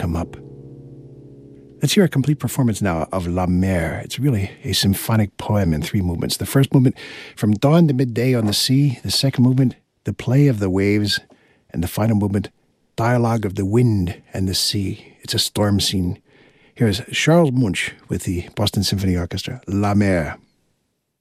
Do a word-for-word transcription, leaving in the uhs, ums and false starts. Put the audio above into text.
come up. Let's hear a complete performance now of La Mer. It's really a symphonic poem in three movements. The first movement, from dawn to midday on the sea. The second movement, the play of the waves. And the final movement, dialogue of the wind and the sea. It's a storm scene. Here's Charles Munch with the Boston Symphony Orchestra, La Mer.